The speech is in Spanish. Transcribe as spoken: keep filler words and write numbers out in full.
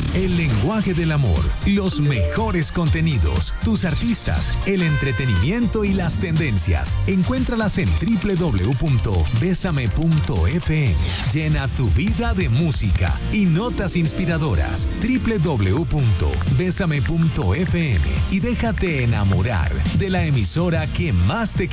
el lenguaje del amor, los mejores contenidos, tus artistas, el entretenimiento y las tendencias. Encuéntralas en doble u doble u doble u punto besame punto efe eme. Llena tu vida de música y notas inspiradoras. doble u doble u doble u punto besame punto efe eme y déjate enamorar de la emisora que más te